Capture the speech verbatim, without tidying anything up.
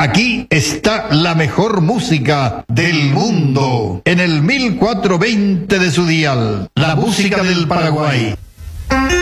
Aquí está la mejor música del mundo. En el mil cuatrocientos veinte de su dial. La música del Paraguay.